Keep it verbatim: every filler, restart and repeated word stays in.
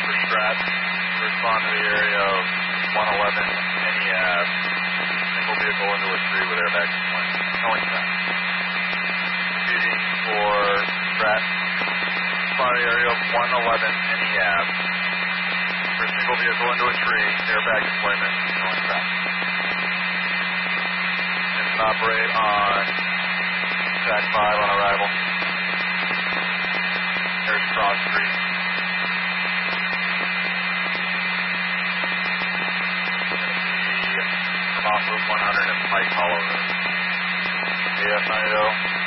for Strat to respond to the area of one eleven Penny Ave. Single vehicle into a tree with airbag deployment. Showing that. Speeding for Strat. Respond to the area of one eleven Penny Ave. For a single vehicle into a tree, airbag deployment. Showing that. Engine operate on track five on arrival. There's Cross Street. From off Route one hundred at Pike Hollow Road. A F nine oh.